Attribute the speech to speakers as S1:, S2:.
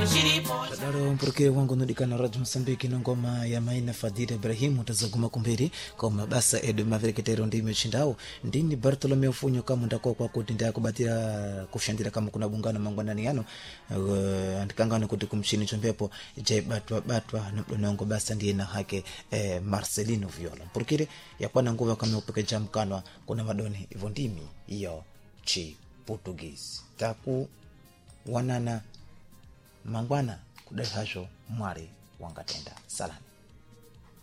S1: Daro mpurukire wangu nudikana Radio Msambiki na ngoma ya Maina Fadhili Ibrahimu tazaguma kumbiri kwa mabasa edu maveriketero ndi imechindao ndini Bartolomeo Funyo kama ndako kwa kutinda kubatia kushandira kama kuna bungana mangwanani yano andikangano kuti kumchini chombepo je batwa nongo basa ndiye na hake Marcelino Viola mpurukire ya kwa nguva kama upeke jamkanwa kuna madoni hivyo ndimi iyo chi Portuguese kaku wanana mangwana kudai hasho mwari wangatenda salani.